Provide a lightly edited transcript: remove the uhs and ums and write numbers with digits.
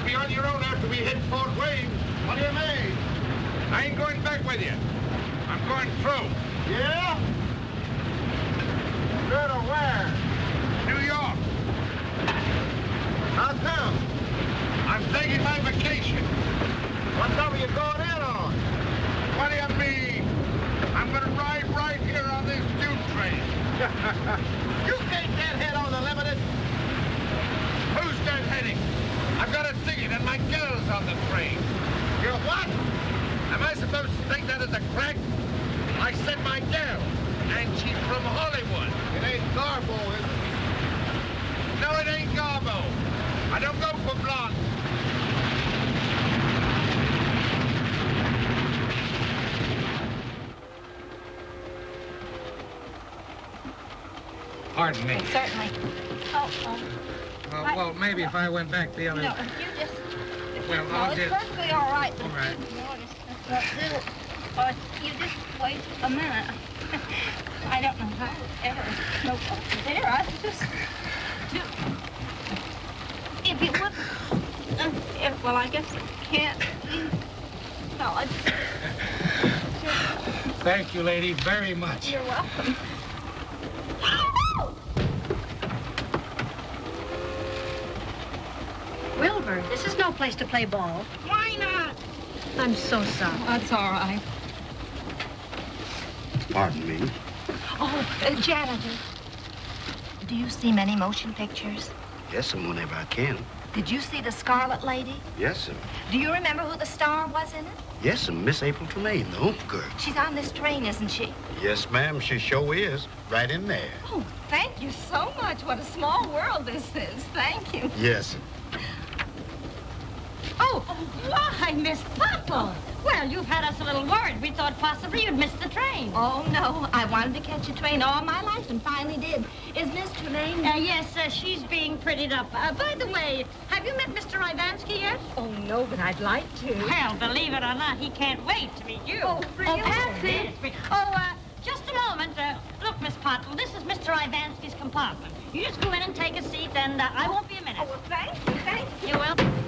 You'll be on your own after we hit Fort Wayne. What do you mean? I ain't going back with you. I'm going through. Yeah? Through to where? New York. How come? I'm taking my vacation. What number you going in on? What do you mean? I'm gonna ride right here on this Duke train. You can't deadhead on the limited. Who's deadheading? I've got a ticket and my girl's on the train. You're what? Am I supposed to take that as a crack? I said my girl, and she's from Hollywood. It ain't Garbo, is it? No, it ain't Garbo. I don't go for blonde. Pardon me. Certainly. Well, maybe if I went back the other... No, you just... Well, no, I'll it's just... perfectly all right. All right. You just wait a minute. I don't know how ever no there. I just... If you would... well, I guess I can't. No, I just... Thank you, lady, very much. You're welcome. Wilbur, this is no place to play ball. Why not? I'm so sorry. That's all right. Pardon me. Oh, janitor. Do you see many motion pictures? Yes, sir, whenever I can. Did you see The Scarlet Lady? Yes, sir. Do you remember who the star was in it? Yes, sir, Miss April Tremaine, the home girl. She's on this train, isn't she? Yes, ma'am, she sure is. Right in there. Oh, thank you so much. What a small world this is. Thank you. Yes, sir. Oh, why, Miss Popple? Well, you've had us a little worried. We thought possibly you'd missed the train. Oh, no. I wanted to catch a train all my life and finally did. Is Miss Tremaine? Yes, she's being prettied up. By the way, have you met Mr. Ivansky yet? Oh, no, but I'd like to. Well, believe it or not, he can't wait to meet you. Oh, really? Patsy. Just a moment. Look, Miss Pottle, this is Mr. Ivansky's compartment. You just go in and take a seat, and I won't be a minute. Oh, well, thank you. Thank you. You will.